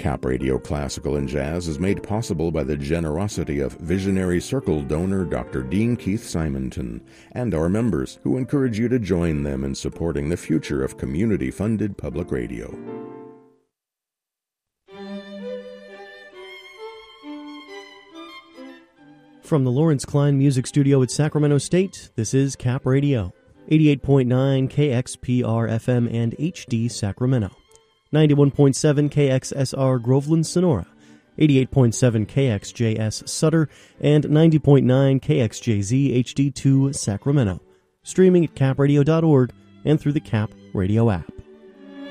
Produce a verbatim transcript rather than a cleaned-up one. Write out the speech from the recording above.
Cap Radio Classical and Jazz is made possible by the generosity of visionary Circle donor Doctor Dean Keith Simonton and our members, who encourage you to join them in supporting the future of community-funded public radio. From the Lawrence Klein Music Studio at Sacramento State, this is Cap Radio, eighty-eight point nine K X P R F M and H D Sacramento, ninety-one point seven K X S R Groveland Sonora, eighty-eight point seven K X J S Sutter, and ninety point nine K X J Z H D two Sacramento, streaming at cap radio dot org and through the Cap Radio app.